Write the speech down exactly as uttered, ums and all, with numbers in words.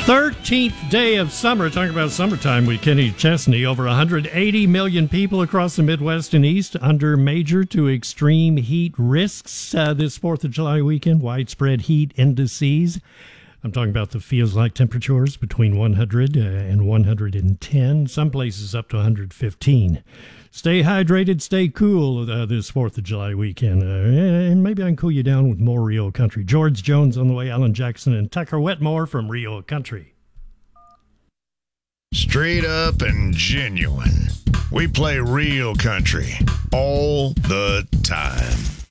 thirteenth day of summer. Talking about summertime with Kenny Chesney. Over one hundred eighty million people across the Midwest and East under major to extreme heat risks uh, this fourth of July weekend. Widespread heat indices. I'm talking about the feels like temperatures between one hundred and one hundred ten. Some places up to one hundred fifteen. Stay hydrated, stay cool uh, this fourth of July weekend. Uh, and maybe I can cool you down with more Rio Country. George Jones on the way, Alan Jackson and Tucker Wetmore from Rio Country. Straight up and genuine. We play Rio Country all the time.